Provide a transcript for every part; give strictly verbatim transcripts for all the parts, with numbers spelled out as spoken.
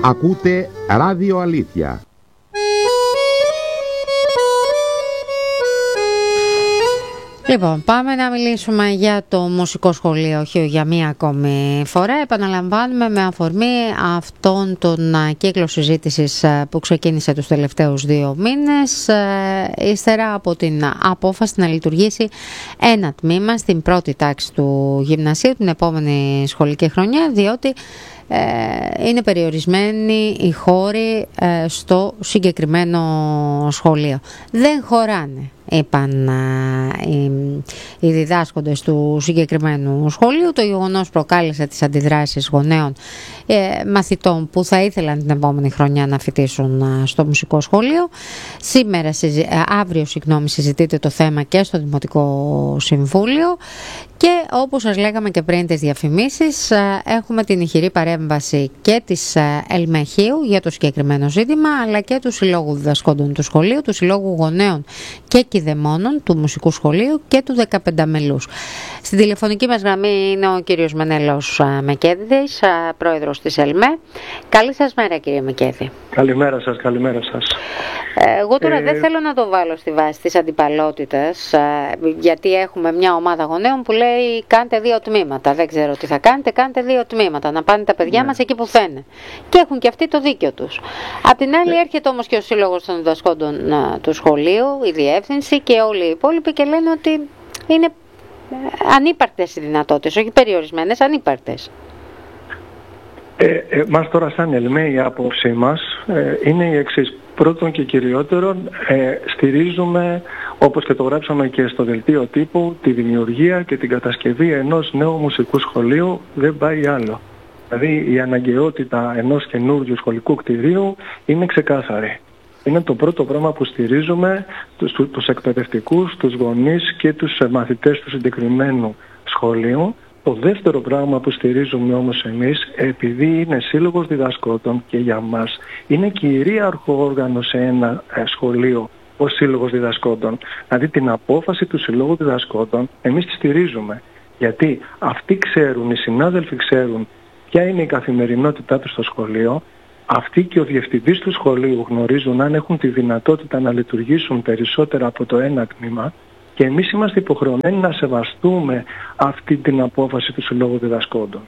Ακούτε Ράδιο Αλήθεια. Λοιπόν, πάμε να μιλήσουμε για το μουσικό σχολείο, όχι για μία ακόμη φορά. Επαναλαμβάνουμε με αφορμή αυτόν τον κύκλο συζήτησης που ξεκίνησε τους τελευταίους δύο μήνες, ύστερα από την απόφαση να λειτουργήσει ένα τμήμα στην πρώτη τάξη του γυμνασίου την επόμενη σχολική χρονιά, διότι Ε, είναι περιορισμένοι οι χώροι ε, στο συγκεκριμένο σχολείο. Δεν χωράνε, είπαν ε, οι, οι διδάσκοντες του συγκεκριμένου σχολείου. Το γεγονός προκάλεσε τις αντιδράσεις γονέων ε, μαθητών που θα ήθελαν την επόμενη χρονιά να φοιτήσουν ε, στο μουσικό σχολείο. Σήμερα, συζη, ε, αύριο συγγνώμη, συζητείται το θέμα και στο Δημοτικό Συμβούλιο. Και όπως σας λέγαμε και πριν τις διαφημίσεις, έχουμε την ηχηρή παρέμβαση και της Ελμεχείου για το συγκεκριμένο ζήτημα, αλλά και του Συλλόγου Διδασκόντων του Σχολείου, του Συλλόγου Γονέων και Κηδεμόνων του Μουσικού Σχολείου και του δεκαπέντε μελούς. Στην τηλεφωνική μας γραμμή είναι ο κύριος Μενέλαος Μεκέδης, πρόεδρος της ΕΛΜΕ. Καλή σας μέρα, κύριε Μεκέδη. Καλημέρα σας, καλημέρα σας. Εγώ τώρα ε... δεν θέλω να το βάλω στη βάση της αντιπαλότητας, γιατί έχουμε μια ομάδα γονέων που λέει κάντε δύο τμήματα. Δεν ξέρω τι θα κάνετε, κάντε δύο τμήματα. Να πάνε τα παιδιά ναι. μας εκεί που θένε. Και έχουν και αυτοί το δίκιο τους. Απ' την άλλη, ναι. έρχεται όμως και ο Σύλλογος των Διδασκόντων του Σχολείου, η Διεύθυνση και όλοι οι υπόλοιποι και λένε ότι είναι ανύπαρκτες οι δυνατότητες, όχι περιορισμένες, ανύπαρκτες. Ε, ε, μας τώρα σαν ΕΛΜΕ η άποψή μας ε, είναι η εξής. Πρώτον και κυριότερον, ε, στηρίζουμε, όπως και το γράψαμε και στο δελτίο τύπου, τη δημιουργία και την κατασκευή ενός νέου μουσικού σχολείου. Δεν πάει άλλο. Δηλαδή η αναγκαιότητα ενός καινούριου σχολικού κτηρίου είναι ξεκάθαρη. Είναι το πρώτο πράγμα που στηρίζουμε τους, τους εκπαιδευτικούς, τους γονείς και τους μαθητές του συγκεκριμένου σχολείου. Το δεύτερο πράγμα που στηρίζουμε όμως εμείς, επειδή είναι σύλλογος διδασκόντων και για μας είναι κυρίαρχο όργανο σε ένα ε, σχολείο ο σύλλογος διδασκόντων. Δηλαδή την απόφαση του συλλόγου διδασκόντων εμείς τη στηρίζουμε. Γιατί αυτοί ξέρουν, οι συνάδελφοι ξέρουν ποια είναι η καθημερινότητά τους στο σχολείο. Αυτοί και ο διευθυντής του σχολείου γνωρίζουν αν έχουν τη δυνατότητα να λειτουργήσουν περισσότερα από το ένα τμήμα. Και εμείς είμαστε υποχρεωμένοι να σεβαστούμε αυτή την απόφαση του Συλλόγου Διδασκόντων.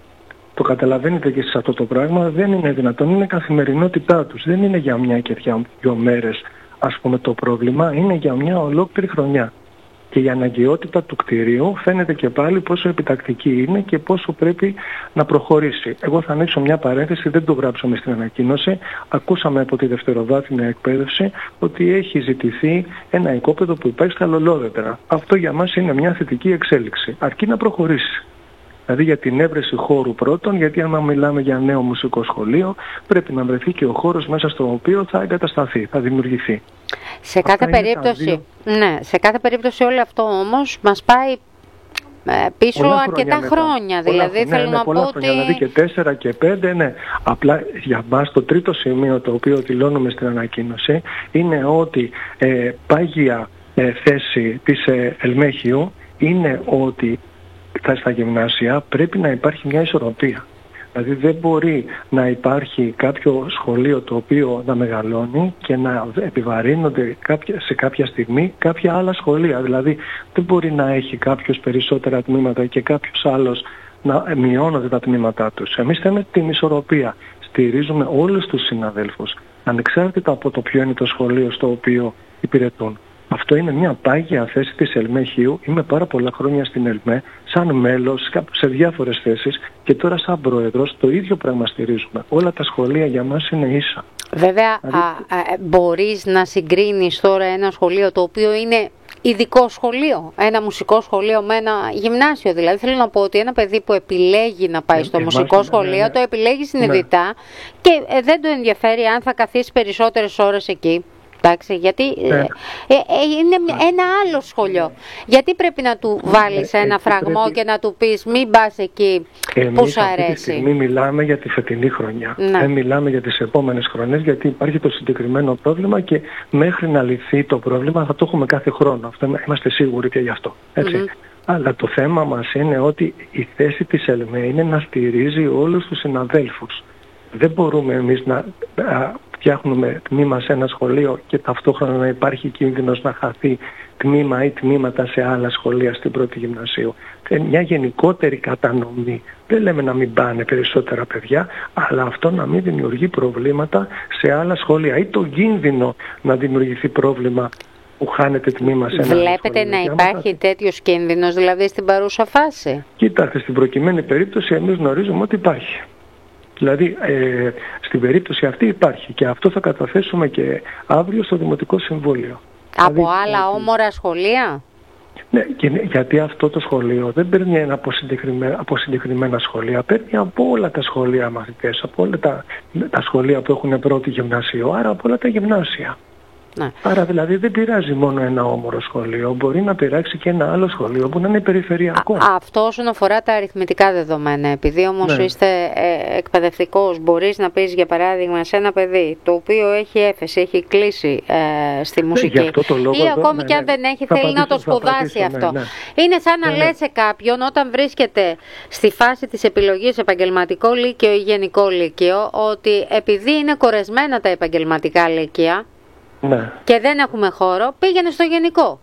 Το καταλαβαίνετε και εσείς αυτό το πράγμα, δεν είναι δυνατόν, είναι καθημερινότητά τους. Δεν είναι για μια και δύο μέρες, ας πούμε, το πρόβλημα, είναι για μια ολόκληρη χρονιά. Και η αναγκαιότητα του κτηρίου φαίνεται και πάλι πόσο επιτακτική είναι και πόσο πρέπει να προχωρήσει. Εγώ θα ανοίξω μια παρένθεση, δεν το γράψαμε στην ανακοίνωση. Ακούσαμε από τη δευτεροβάθμια εκπαίδευση ότι έχει ζητηθεί ένα οικόπεδο που υπάρχει στα Λολόδετρα. Αυτό για μας είναι μια θετική εξέλιξη, αρκεί να προχωρήσει. Δηλαδή για την έβρεση χώρου πρώτον, γιατί αν μιλάμε για νέο μουσικό σχολείο, πρέπει να βρεθεί και ο χώρος μέσα στο οποίο θα εγκατασταθεί, θα δημιουργηθεί. Σε κάθε, περίπτωση, ναι, σε κάθε περίπτωση όλο αυτό όμως μας πάει ε, πίσω πολλά αρκετά χρόνια. χρόνια δηλαδή πολλά, θέλω ναι, ναι, να πολλά πω χρόνια, ότι... Δηλαδή και τέσσερα και πέντε, ναι. Απλά για μας το τρίτο σημείο το οποίο δηλώνουμε στην ανακοίνωση είναι ότι ε, πάγια ε, θέση της ε, Ελμέχειου είναι ότι στα γυμνάσια πρέπει να υπάρχει μια ισορροπία. Δηλαδή δεν μπορεί να υπάρχει κάποιο σχολείο το οποίο να μεγαλώνει και να επιβαρύνονται σε κάποια στιγμή κάποια άλλα σχολεία. Δηλαδή δεν μπορεί να έχει κάποιος περισσότερα τμήματα και κάποιος άλλος να μειώνονται τα τμήματά τους. Εμείς θέλουμε την ισορροπία. Στηρίζουμε όλους τους συναδέλφους, ανεξάρτητα από το ποιο είναι το σχολείο στο οποίο υπηρετούν. Αυτό είναι μια πάγια θέση της Ελμεχείου. Είμαι πάρα πολλά χρόνια στην ΕΛΜΕ, σαν μέλος, σε διάφορες θέσεις και τώρα σαν πρόεδρος το ίδιο πράγμα στηρίζουμε. Όλα τα σχολεία για μας είναι ίσα. Βέβαια, δηλαδή... α, α, μπορείς να συγκρίνεις τώρα ένα σχολείο το οποίο είναι ειδικό σχολείο, ένα μουσικό σχολείο με ένα γυμνάσιο. Δηλαδή θέλω να πω ότι ένα παιδί που επιλέγει να πάει ε, στο εμάς, μουσικό σχολείο, ναι, ναι. το επιλέγει συνειδητά ναι. και ε, δεν του ενδιαφέρει αν θα καθίσει περισσότερες ώρες εκεί. Εντάξει, γιατί ναι. ε, ε, είναι ένα άλλο σχολείο. Γιατί πρέπει να του βάλεις ένα ε, φραγμό πρέπει... και να του πεις μην πας εκεί Εμείς που σου αρέσει. Αυτή τη στιγμή μιλάμε για τη φετινή χρονιά. Ναι. Δεν μιλάμε για τις επόμενες χρονιές, γιατί υπάρχει το συγκεκριμένο πρόβλημα και μέχρι να λυθεί το πρόβλημα θα το έχουμε κάθε χρόνο. Αυτό είμαστε σίγουροι και γι' αυτό. Έτσι. Mm-hmm. Αλλά το θέμα μας είναι ότι η θέση της ΕΛΜΕ είναι να στηρίζει όλους τους συναδέλφους. Δεν μπορούμε εμείς να α, φτιάχνουμε τμήμα σε ένα σχολείο και ταυτόχρονα να υπάρχει κίνδυνος να χαθεί τμήμα ή τμήματα σε άλλα σχολεία στην πρώτη γυμνασίου. Ε, μια γενικότερη κατανομή. Δεν λέμε να μην πάνε περισσότερα παιδιά, αλλά αυτό να μην δημιουργεί προβλήματα σε άλλα σχολεία ή το κίνδυνο να δημιουργηθεί πρόβλημα που χάνεται τμήμα σε ένα άλλο σχολείο. Βλέπετε να υπάρχει θα... τέτοιος κίνδυνος δηλαδή στην παρούσα φάση? Κοίταξτε, στην προκειμένη περίπτωση εμείς γνωρίζουμε ότι υπάρχει. Δηλαδή ε, στην περίπτωση αυτή υπάρχει και αυτό θα καταθέσουμε και αύριο στο Δημοτικό Συμβούλιο. Από δηλαδή, άλλα ότι... όμορα σχολεία? Ναι, και, γιατί αυτό το σχολείο δεν παίρνει ένα από, συγκεκριμένα, από συγκεκριμένα σχολεία, παίρνει από όλα τα σχολεία μαθητές, από όλα τα, τα σχολεία που έχουν πρώτη γυμνασίου, άρα από όλα τα γυμνάσια. Ναι. Άρα δηλαδή δεν πειράζει μόνο ένα όμορο σχολείο, μπορεί να πειράξει και ένα άλλο σχολείο που να είναι περιφερειακό. Α, αυτό όσον αφορά τα αριθμητικά δεδομένα. Επειδή όμως ναι. είστε ε, εκπαιδευτικός, μπορείς να πεις για παράδειγμα σε ένα παιδί το οποίο έχει έφεση, έχει κλείσει ε, στη μουσική ναι, αυτό το λόγο ή εδώ, ακόμη ναι, και αν ναι, δεν έχει θα θέλει πατήσω, να το σπουδάσει πατήσω, αυτό. Ναι, ναι. Είναι σαν να ναι, λες σε κάποιον όταν βρίσκεται στη φάση της επιλογής επαγγελματικό λύκειο ή γενικό λύκειο ότι επειδή είναι κορεσμένα τα επαγγελματικά λύκεια ναι. και δεν έχουμε χώρο, πήγαινε στο γενικό.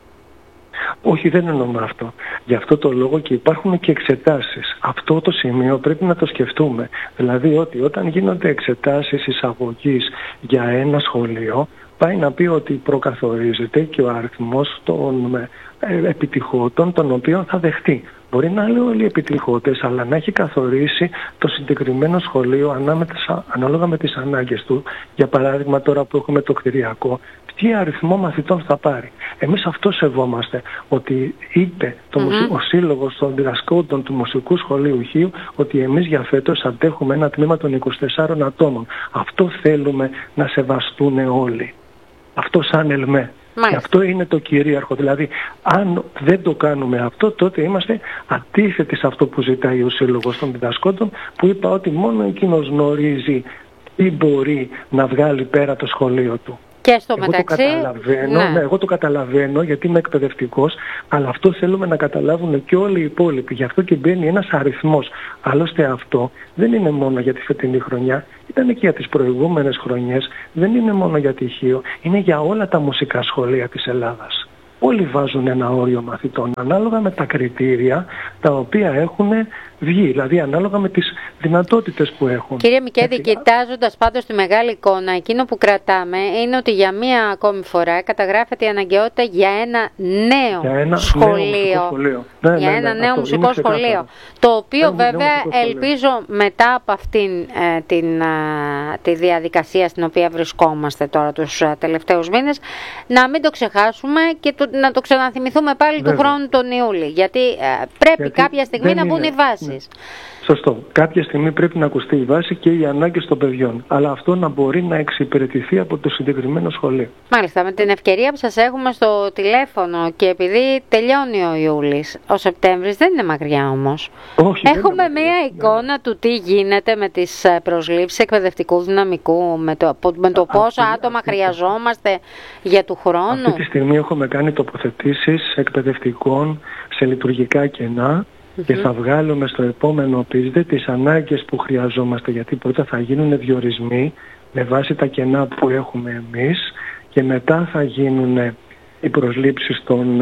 Όχι, δεν εννοούμε αυτό. Γι' αυτό το λόγο και υπάρχουν και εξετάσεις. Αυτό το σημείο πρέπει να το σκεφτούμε. Δηλαδή ότι όταν γίνονται εξετάσεις εισαγωγής για ένα σχολείο, πάει να πει ότι προκαθορίζεται και ο αριθμός των επιτυχώτων των οποίων θα δεχτεί. Μπορεί να είναι όλοι επιτυχώτες, αλλά να έχει καθορίσει το συγκεκριμένο σχολείο ανάλογα με τις ανάγκες του. Για παράδειγμα τώρα που έχουμε το κτηριακό, τι αριθμό μαθητών θα πάρει. Εμείς αυτό σεβόμαστε, ότι είπε το mm-hmm. ο Σύλλογος των Διδασκόντων του Μουσικού Σχολείου Χίου ότι εμείς για φέτος αντέχουμε ένα τμήμα των είκοσι τεσσάρων ατόμων. Αυτό θέλουμε να σεβαστούν όλοι. Αυτό σαν ΕΛΜΕ. Και αυτό είναι το κυρίαρχο. Δηλαδή, αν δεν το κάνουμε αυτό, τότε είμαστε αντίθετοι σε αυτό που ζητάει ο Σύλλογος των Διδασκόντων, που είπα ότι μόνο εκείνος γνωρίζει τι μπορεί να βγάλει πέρα το σχολείο του. Και στο εγώ μεταξύ, το καταλαβαίνω, ναι. Ναι, εγώ το καταλαβαίνω γιατί είμαι εκπαιδευτικός, αλλά αυτό θέλουμε να καταλάβουν και όλοι οι υπόλοιποι. Γι' αυτό και μπαίνει ένας αριθμός. Άλλωστε αυτό δεν είναι μόνο για τη φετινή χρονιά, ήταν και για τις προηγούμενες χρονιές, δεν είναι μόνο για τη Χίο, είναι για όλα τα μουσικά σχολεία της Ελλάδας. Όλοι βάζουν ένα όριο μαθητών ανάλογα με τα κριτήρια τα οποία έχουν βγει, δηλαδή ανάλογα με τις δυνατότητες που έχουν. Κύριε Μικέδη, κοιτάζοντας πάντως τη μεγάλη εικόνα, εκείνο που κρατάμε είναι ότι για μία ακόμη φορά καταγράφεται η αναγκαιότητα για ένα νέο για ένα σχολείο. Νέο σχολείο. Ναι, για ναι, ένα ναι, νέο αυτό μουσικό σχολείο. Το οποίο ένα βέβαια ελπίζω μετά από αυτήν ε, την, ε, τη διαδικασία στην οποία βρισκόμαστε τώρα τους ε, τελευταίους μήνες, να μην το ξεχάσουμε και το, να το ξαναθυμηθούμε πάλι βέβαια. Του χρόνου τον Ιούλη. Γιατί ε, πρέπει γιατί κάποια στιγμή να μπουν οι βάσεις. Ναι. Σωστό. Κάποια στιγμή πρέπει να ακουστεί η βάση και οι ανάγκες των παιδιών. Αλλά αυτό να μπορεί να εξυπηρετηθεί από το συγκεκριμένο σχολείο. Μάλιστα. Με την ευκαιρία που σας έχουμε στο τηλέφωνο και επειδή τελειώνει ο Ιούλης, ο Σεπτέμβρης δεν είναι μακριά όμως. Όχι, έχουμε είναι μία εικόνα ναι. του τι γίνεται με τις προσλήψεις εκπαιδευτικού δυναμικού, με το, με το πόσα αυτή, άτομα αυτή, χρειαζόμαστε για του χρόνου. Αυτή τη στιγμή έχουμε κάνει τοποθετήσεις εκπαιδευτικών σε λειτουργικά κενά. Mm-hmm. Και θα βγάλουμε στο επόμενο πίζδε τις ανάγκες που χρειαζόμαστε, γιατί πρώτα θα γίνουν διορισμοί με βάση τα κενά που έχουμε εμείς και μετά θα γίνουν οι προσλήψεις των,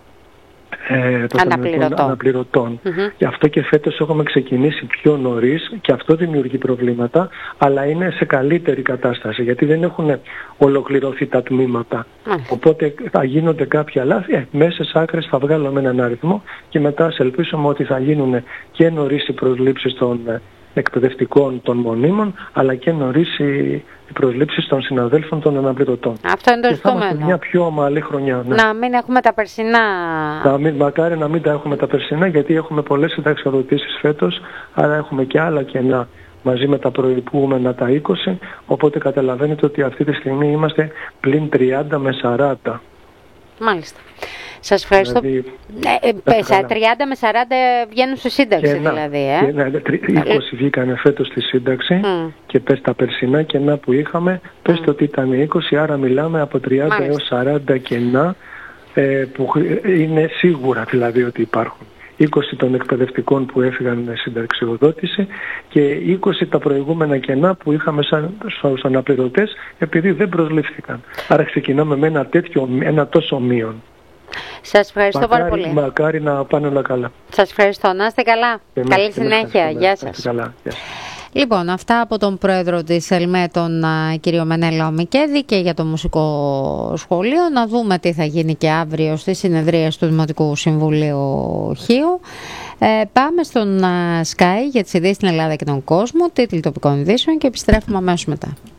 ε, των αναπληρωτών. αναπληρωτών. Mm-hmm. Γι' αυτό και φέτος έχουμε ξεκινήσει πιο νωρίς και αυτό δημιουργεί προβλήματα, αλλά είναι σε καλύτερη κατάσταση γιατί δεν έχουν ολοκληρωθεί τα τμήματα. Mm. Οπότε θα γίνονται κάποια λάθη, ε, μέσα σε άκρες θα βγάλουμε έναν αριθμό και μετά σε ελπίσουμε ότι θα γίνουν και νωρίς οι προσλήψεις των ε, εκπαιδευτικών των μονίμων, αλλά και νωρίς οι προσλήψεις των συναδέλφων των αναπληρωτών. Αυτό είναι το και θα είμαστε ζητούμενο. μια πιο ομαλή χρονιά. Ναι. Να μην έχουμε τα περσινά. Να μην, μακάρι να μην τα έχουμε τα περσινά, γιατί έχουμε πολλές συνταξιοδοτήσεις φέτος, άρα έχουμε και άλλα κενά μαζί με τα προηγούμενα τα είκοσι, οπότε καταλαβαίνετε ότι αυτή τη στιγμή είμαστε πλην τριάντα με σαράντα. Μάλιστα. Σας ευχαριστώ. Δηλαδή, ε, ε, τριάντα με σαράντα βγαίνουν στη σύνταξη και δηλαδή. Ε. Και, ναι, είκοσι βγήκανε φέτος στη σύνταξη mm. και πες τα περσινά κενά που είχαμε, πες mm. ότι ήταν είκοσι, άρα μιλάμε από τριάντα Μάλιστα. έως σαράντα κενά ε, που είναι σίγουρα δηλαδή ότι υπάρχουν. είκοσι των εκπαιδευτικών που έφυγαν με συνταξιοδότηση και είκοσι τα προηγούμενα κενά που είχαμε σαν, στους αναπληρωτές επειδή δεν προσλήφθηκαν. Άρα ξεκινάμε με ένα, τέτοιο, ένα τόσο μείον. Σας ευχαριστώ μακάρι, πάρα πολύ. Μακάρι να πάνε όλα καλά. Σας ευχαριστώ. Να είστε καλά. Εμείς, Καλή συνέχεια. Γεια σας. Καλά. Γεια. Λοιπόν, αυτά από τον πρόεδρο της ΕΛΜΕ, τον α, κύριο Μενέλαο Μικέδη, και για το μουσικό σχολείο. Να δούμε τι θα γίνει και αύριο στις συνεδρίες του Δημοτικού Συμβουλίου Χίου. Ε, πάμε στον α, Sky για τις ειδήσεις στην Ελλάδα και τον κόσμο, τίτλοι τοπικών ειδήσεων, και επιστρέφουμε αμέσως μετά.